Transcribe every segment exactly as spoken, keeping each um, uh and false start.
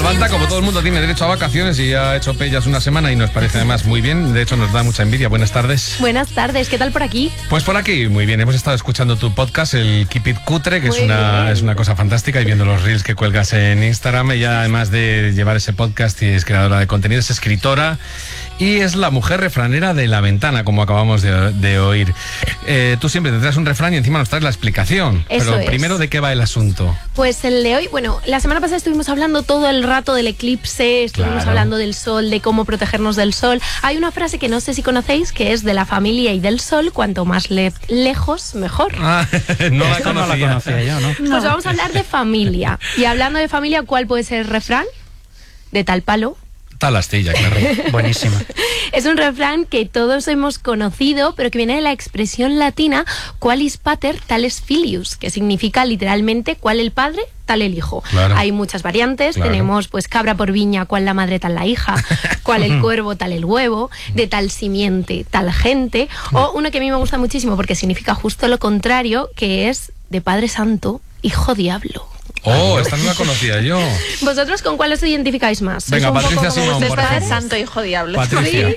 falta, como todo el mundo tiene derecho a vacaciones y ha hecho pellas una semana y nos parece además muy bien. De hecho, nos da mucha envidia. Buenas tardes. Buenas tardes, ¿qué tal por aquí? Pues por aquí, muy bien. Hemos estado escuchando tu podcast, el Keep It Cutre, que es una, es una cosa fantástica, y viendo los reels que cuelgas en Instagram. Ella, además de llevar ese podcast, y es creadora de contenido, es escritora y es la mujer refranera de La Ventana, como acabamos de, de oír. Eh, tú siempre te traes un refrán y encima nos traes la explicación. Eso Pero es. primero, ¿de qué va el asunto? Pues el de hoy, bueno, la semana pasada estuvimos hablando todo el rato del eclipse, estuvimos Claro. hablando del sol, de cómo protegernos del sol. Hay una frase que no sé si conocéis, que es de la familia y del sol, cuanto más le- lejos, mejor. Ah, no la Esta no la conocía. conocía yo, ¿no? Pues vamos a hablar de familia. Y hablando de familia, ¿cuál puede ser el refrán? De tal palo. Tal astilla, claro. Buenísima. Es un refrán que todos hemos conocido, pero que viene de la expresión latina qualis pater tales filius, que significa literalmente cuál el padre, tal el hijo. Claro. Hay muchas variantes, Claro. tenemos pues cabra por viña, cuál la madre, tal la hija, cuál el cuervo, tal el huevo, de tal simiente, tal gente, o uno que a mí me gusta muchísimo porque significa justo lo contrario, que es de padre santo, hijo diablo. Oh, esta no la conocía yo. ¿Vosotros con cuál os identificáis más? ¿Sois Venga, un poco Patricia como Simón, vuestros por padres? ejemplo. Santo hijo diablo. Patricia.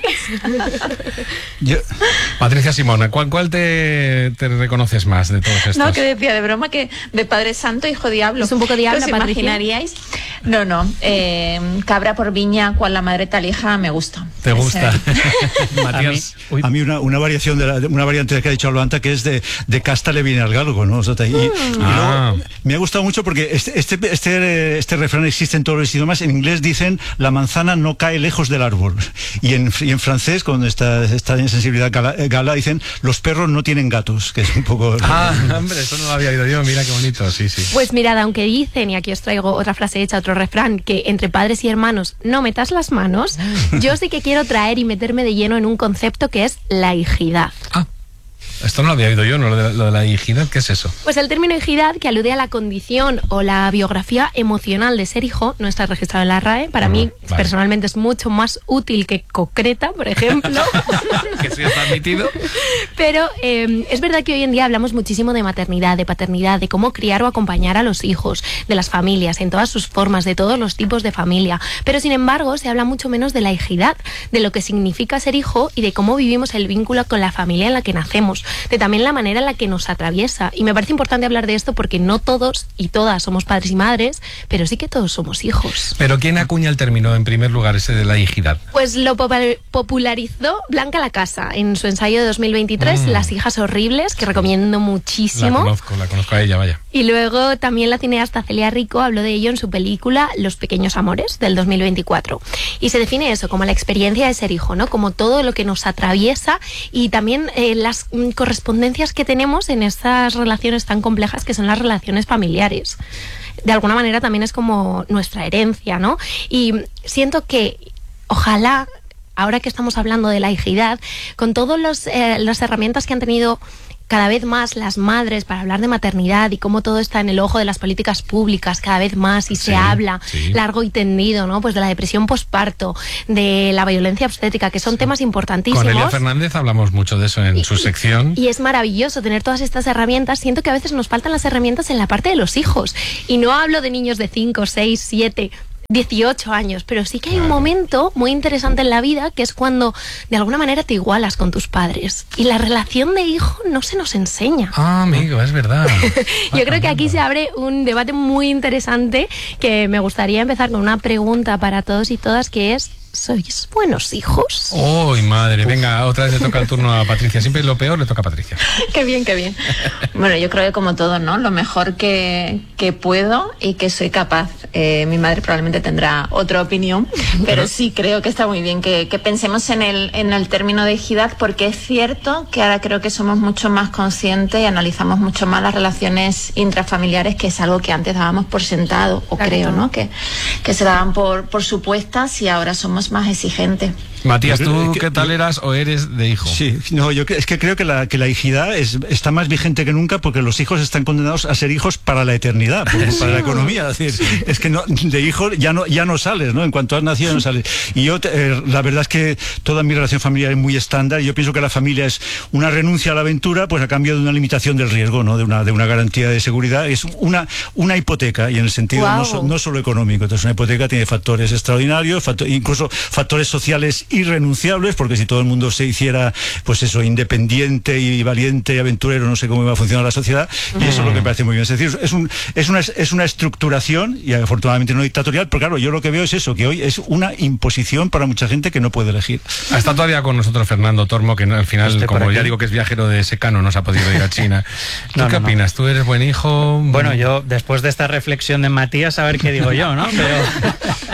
Yo, Patricia Simona, ¿cuál, cuál te, te reconoces más de todos estos? No, que decía de broma que de Padre Santo, hijo diablo. Es un poco diabla, ¿Os Patricia? imaginaríais? No, no. eh, cabra por viña, cual la madre tal hija, me gusta. ¿Te gusta? Ese- Matías. a mí, a mí una, una variación de la, una variante que ha dicho Alvanta, que es de, de casta le viene al galgo, ¿no? O sea, y, y luego Ah. me ha gustado mucho porque este, este, este, este refrán existe en todos los idiomas. En inglés dicen la manzana no cae lejos del árbol. Y en, y en francés, cuando está, está en sensibilidad gala, gala, dicen los perros no tienen gatos, que es un poco... Ah, hombre, eso no lo había oído yo. Mira qué bonito, sí, sí. Pues mirad, aunque dicen, y aquí os traigo otra frase hecha, otro refrán, que entre padres y hermanos no metas las manos, yo sí que quiero traer y meterme de lleno en un concepto que es la hijidad. Ah, esto no lo había oído yo, ¿no? Lo de, lo de la hijidad, ¿qué es eso? Pues el término hijidad, que alude a la condición o la biografía emocional de ser hijo, no está registrado en la R A E. Para Ah, mí, vale. personalmente, es mucho más útil que concreta, por ejemplo. Que sí está admitido. Pero eh, es verdad que hoy en día hablamos muchísimo de maternidad, de paternidad, de cómo criar o acompañar a los hijos, de las familias, en todas sus formas, de todos los tipos de familia. Pero sin embargo, se habla mucho menos de la hijidad, de lo que significa ser hijo y de cómo vivimos el vínculo con la familia en la que nacemos, de también la manera en la que nos atraviesa. Y me parece importante hablar de esto porque no todos y todas somos padres y madres, pero sí que todos somos hijos. Pero ¿quién acuña el término, en primer lugar, ese de la hijidad? Pues lo popa- popularizó Blanca Lacasa en su ensayo de dos mil veintitrés, Mm. Las hijas horribles, que recomiendo La muchísimo. conozco, la conozco a ella, vaya. Y luego también la cineasta Celia Rico habló de ello en su película Los pequeños amores, del dos mil veinticuatro. Y se define eso como la experiencia de ser hijo, ¿no? Como todo lo que nos atraviesa y también eh, las mm, correspondencias que tenemos en estas relaciones tan complejas que son las relaciones familiares. De alguna manera también es como nuestra herencia, ¿no? Y siento que ojalá, ahora que estamos hablando de la hijidad, con todas eh, las herramientas que han tenido cada vez más las madres para hablar de maternidad y cómo todo está en el ojo de las políticas públicas cada vez más y Sí, se habla sí. largo y tendido, ¿no? Pues de la depresión posparto, de la violencia obstétrica, que son temas importantísimos. Con Elia Fernández hablamos mucho de eso en su sección. Y es maravilloso tener todas estas herramientas. Siento que a veces nos faltan las herramientas en la parte de los hijos. Y no hablo de niños de cinco, seis, siete, dieciocho años, pero sí que hay un momento muy interesante en la vida que es cuando de alguna manera te igualas con tus padres. Y la relación de hijo no se nos enseña. Ah, amigo, es verdad. Yo creo que aquí se abre un debate muy interesante que me gustaría empezar con una pregunta para todos y todas, que es: ¿sois buenos hijos? ¡Uy, madre! Venga, otra vez le toca el turno a Patricia. Siempre lo peor le toca a Patricia. Qué bien, qué bien. Bueno, yo creo que como todo, ¿no? Lo mejor que, que puedo y que soy capaz. Eh, mi madre probablemente tendrá otra opinión, pero sí creo que está muy bien que, que pensemos en el, en el término de hijidad, porque es cierto que ahora creo que somos mucho más conscientes y analizamos mucho más las relaciones intrafamiliares, que es algo que antes dábamos por sentado, o Claro. creo, ¿no? Que, que se daban por, por supuestas y ahora somos más exigentes. Matías, Yo ¿tú creo que- qué tal eras o eres de hijo? Sí, no, yo cre- es que creo que la, que la hijidad es, está más vigente que nunca, porque los hijos están condenados a ser hijos para la eternidad, porque para la economía. Es decir, es que no, de hijo ya no, ya no sales, ¿no? En cuanto has nacido, no sales. Y yo, eh, la verdad es que toda mi relación familiar es muy estándar, y yo pienso que la familia es una renuncia a la aventura, pues a cambio de una limitación del riesgo, ¿no? De una, de una garantía de seguridad. Es una, una hipoteca, y en el sentido Guau. no, so- no solo económico. Entonces, una hipoteca tiene factores extraordinarios, factor, incluso factores sociales irrenunciables, porque si todo el mundo se hiciera, pues eso, independiente y valiente y aventurero, no sé cómo iba a funcionar la sociedad, y eso es lo que me parece muy bien. Es decir, es, un, es, una, es una estructuración, y afortunadamente no dictatorial, pero claro, yo lo que veo es eso, que hoy es una imposición para mucha gente que no puede elegir. Está todavía con nosotros Fernando Tormo, que no, al final, Estoy como ya digo que es viajero de secano, no se ha podido ir a China. ¿Tú no, qué no, opinas? No. ¿Tú eres buen hijo? Bueno, yo, después de esta reflexión de Matías, a ver qué digo yo, ¿no? Pero,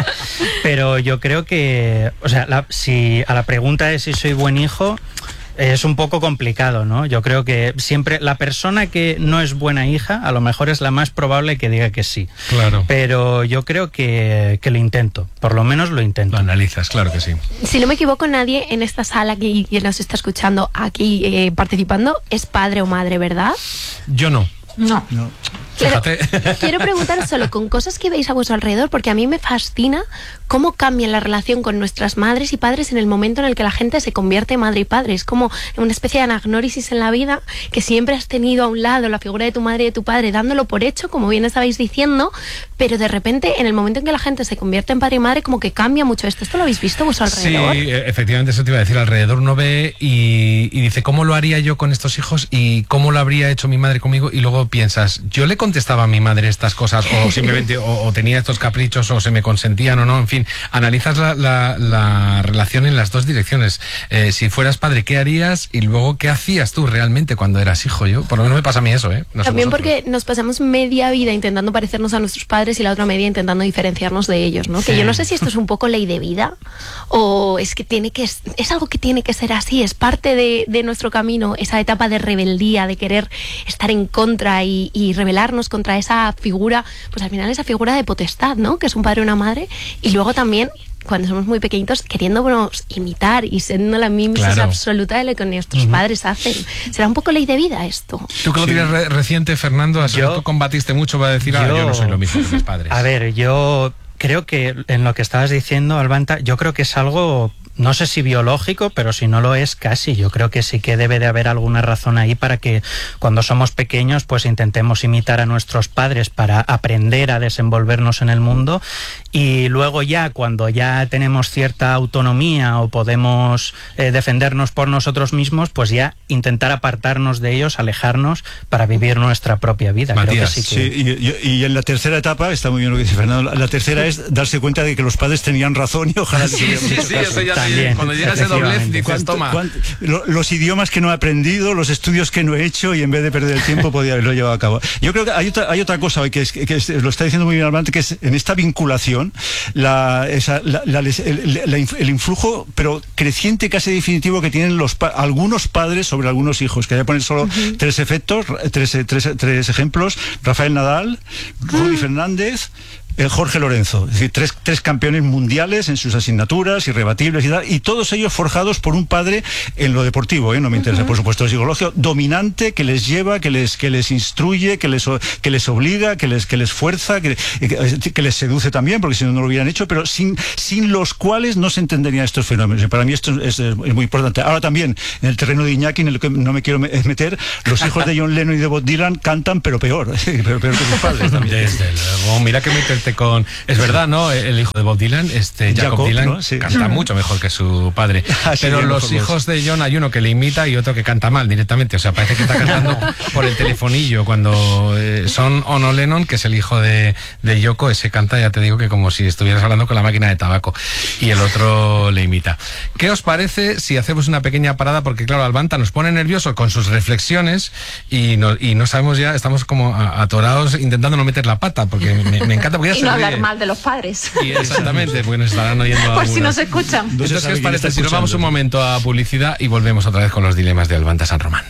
pero yo creo que, o sea, la, si a la pregunta de si soy buen hijo, es un poco complicado, ¿no? Yo creo que siempre la persona que no es buena hija, a lo mejor es la más probable que diga que sí. Claro. Pero yo creo que, que lo intento, por lo menos lo intento. Lo analizas, claro que sí. Si no me equivoco, nadie en esta sala que, que nos está escuchando aquí eh, participando es padre o madre, ¿verdad? Yo no. No. No. Claro, quiero preguntar solo con cosas que veis a vuestro alrededor, porque a mí me fascina cómo cambia la relación con nuestras madres y padres en el momento en el que la gente se convierte en madre y padre. Es como una especie de anagnórisis en la vida, que siempre has tenido a un lado la figura de tu madre y de tu padre dándolo por hecho, como bien estabais diciendo, pero de repente en el momento en que la gente se convierte en padre y madre, como que cambia mucho esto. ¿Esto lo habéis visto a vuestro alrededor? Sí, efectivamente, eso te iba a decir. Alrededor uno ve y, y dice, ¿cómo lo haría yo con estos hijos? ¿Y cómo lo habría hecho mi madre conmigo? Y luego piensas, ¿yo le contestaba a mi madre estas cosas, o simplemente o, o tenía estos caprichos, o se me consentían o no? En fin, analizas la, la, la relación en las dos direcciones. Eh, si fueras padre, ¿qué harías? Y luego, ¿qué hacías tú realmente cuando eras hijo? Yo, por lo menos me pasa a mí eso, ¿eh? No También porque nos pasamos media vida intentando parecernos a nuestros padres y la otra media intentando diferenciarnos de ellos, ¿no? Sí. Que yo no sé si esto es un poco ley de vida, o es que tiene que es algo que tiene que ser así, es parte de, de nuestro camino, esa etapa de rebeldía, de querer estar en contra y, y rebelarnos contra esa figura, pues al final esa figura de potestad, ¿no? Que es un padre o una madre, y luego también cuando somos muy pequeñitos queriéndonos imitar y siendo la mimesis claro. absoluta de lo que nuestros uh-huh. padres hacen. ¿Será un poco ley de vida esto? Tú que lo sí. tienes re reciente, Fernando, yo, tú combatiste mucho para decir, yo, ah, yo no soy lo mismo que mis padres. A ver, yo creo que en lo que estabas diciendo, Albanta, yo creo que es algo, no sé si biológico, pero si no lo es, casi. Yo creo que sí que debe de haber alguna razón ahí para que cuando somos pequeños pues intentemos imitar a nuestros padres para aprender a desenvolvernos en el mundo, y luego ya cuando ya tenemos cierta autonomía o podemos eh, defendernos por nosotros mismos, pues ya intentar apartarnos de ellos, alejarnos para vivir nuestra propia vida. Matías, creo que sí, que... sí y, y en la tercera etapa, está muy bien lo que dice Fernando, la tercera es darse cuenta de que los padres tenían razón y ojalá... Sí, sí, sí, sí, eso ya también, cuando llega ese doblez dices, toma. ¿Cuánto, lo, los idiomas que no he aprendido, los estudios que no he hecho, y en vez de perder el tiempo podía haberlo llevado a cabo. Yo creo que hay otra, hay otra cosa que, es, que es, lo está diciendo muy bien Albante, que es en esta vinculación la, esa, la, la, el, la, el influjo, pero creciente, casi definitivo, que tienen los pa algunos padres sobre algunos hijos. Quería poner solo uh-huh. tres efectos, tres, tres, tres ejemplos. Rafael Nadal, Rudy uh-huh. Fernández, el Jorge Lorenzo, es decir, tres, tres campeones mundiales en sus asignaturas, irrebatibles y tal, y todos ellos forjados por un padre en lo deportivo, ¿eh? No me interesa, uh-huh. por supuesto, el psicológico, dominante, que les lleva, que les, que les instruye, que les, que les obliga, que les, que les fuerza, que, que, que les seduce también, porque si no, no lo hubieran hecho, pero sin, sin los cuales no se entenderían estos fenómenos. Y para mí esto es, es muy importante. Ahora también, en el terreno de Iñaki, en el que no me quiero meter, los hijos de John Lennon y de Bob Dylan cantan, pero peor, pero peor que sus padres también. Desde luego, mira que meterte con... Es verdad, ¿no? El hijo de Bob Dylan, este Jacob, Jacob Dylan, ¿no? Sí. Canta mucho mejor que su padre. Ah, sí, pero los hijos de John, hay uno que le imita y otro que canta mal directamente. O sea, parece que está cantando por el telefonillo. Cuando eh, son Ono Lennon, que es el hijo de, de Yoko, ese canta, ya te digo, que como si estuvieras hablando con la máquina de tabaco. Y el otro le imita. ¿Qué os parece si hacemos una pequeña parada? Porque claro, Albanta nos pone nervioso con sus reflexiones y no, y no sabemos ya, estamos como atorados intentando no meter la pata, porque me, me encanta. Porque ya y se no ríe. hablar mal de los padres. Y exactamente, porque nos estarán oyendo por algunos. si nos escuchan. Entonces, ¿qué os parece si nos vamos un momento a publicidad y volvemos otra vez con los dilemas de Albanta San Román?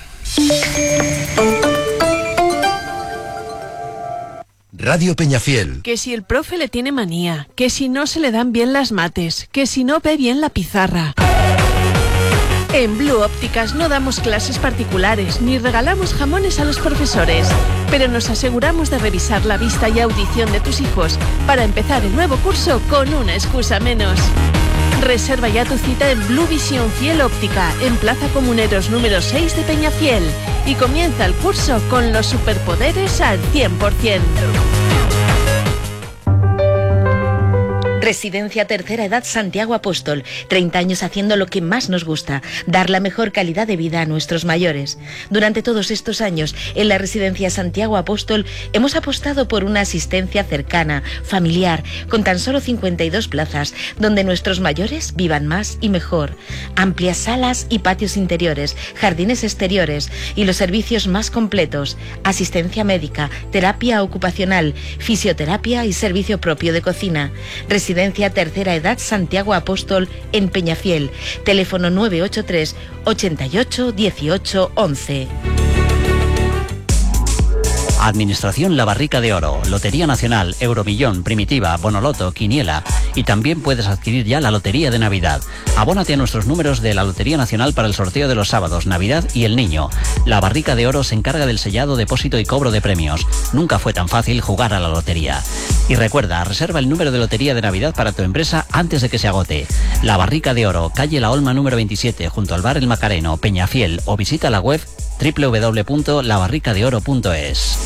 Radio Peñafiel. Que si el profe le tiene manía, que si no se le dan bien las mates, que si no ve bien la pizarra. En Blue Ópticas no damos clases particulares ni regalamos jamones a los profesores, pero nos aseguramos de revisar la vista y audición de tus hijos para empezar el nuevo curso con una excusa menos. Reserva ya tu cita en Blue Visión Fiel Óptica, en Plaza Comuneros número seis de Peñafiel, y comienza el curso con los superpoderes al cien por cien. Residencia Tercera Edad Santiago Apóstol. treinta años haciendo lo que más nos gusta, dar la mejor calidad de vida a nuestros mayores. Durante todos estos años, en la Residencia Santiago Apóstol, hemos apostado por una asistencia cercana, familiar, con tan solo cincuenta y dos plazas, donde nuestros mayores vivan más y mejor. Amplias salas y patios interiores, jardines exteriores y los servicios más completos. Asistencia médica, terapia ocupacional, fisioterapia y servicio propio de cocina. Residencia Tercera Edad Santiago Apóstol en Peñafiel. Teléfono nueve ocho tres, ochenta y ocho, dieciocho, once. Administración La Barrica de Oro, Lotería Nacional, Euromillón, Primitiva, Bonoloto, Quiniela, y también puedes adquirir ya la Lotería de Navidad. Abónate a nuestros números de la Lotería Nacional para el sorteo de los sábados, Navidad y el Niño. La Barrica de Oro se encarga del sellado, depósito y cobro de premios. Nunca fue tan fácil jugar a la lotería. Y recuerda, reserva el número de Lotería de Navidad para tu empresa antes de que se agote. La Barrica de Oro, calle La Olma número veintisiete, junto al bar El Macareno, Peñafiel, o visita la web doble u doble u doble u punto la barrica de oro punto es.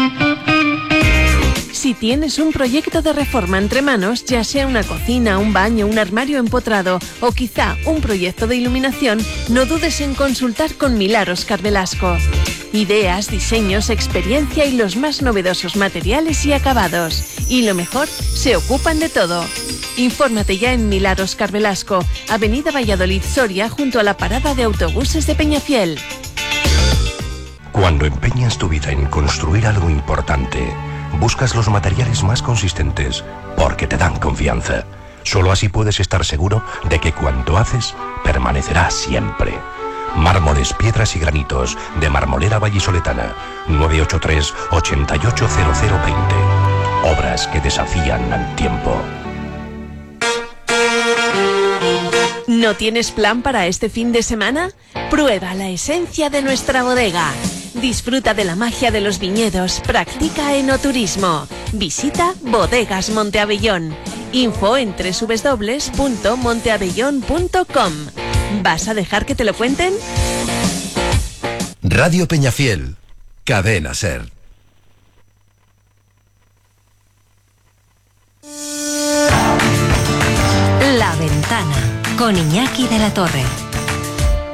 Si tienes un proyecto de reforma entre manos, ya sea una cocina, un baño, un armario empotrado o quizá un proyecto de iluminación, no dudes en consultar con Milagros Carvelasco. Ideas, diseños, experiencia y los más novedosos materiales y acabados. Y lo mejor, se ocupan de todo. Infórmate ya en Milagros Carvelasco, Avenida Valladolid Soria, junto a la parada de autobuses de Peñafiel. Cuando empeñas tu vida en construir algo importante, buscas los materiales más consistentes porque te dan confianza. Solo así puedes estar seguro de que cuanto haces permanecerá siempre. Mármoles, piedras y granitos de Marmolera Vallisoletana. nueve ocho tres, ochenta y ocho, cero cero veinte. Obras que desafían al tiempo. ¿No tienes plan para este fin de semana? Prueba la esencia de nuestra bodega. Disfruta de la magia de los viñedos, practica enoturismo. Visita Bodegas Monteabellón. Info en doble u doble u doble u punto monteabellón punto com. ¿Vas a dejar que te lo cuenten? Radio Peñafiel, Cadena Ser. La Ventana, con Iñaki de la Torre.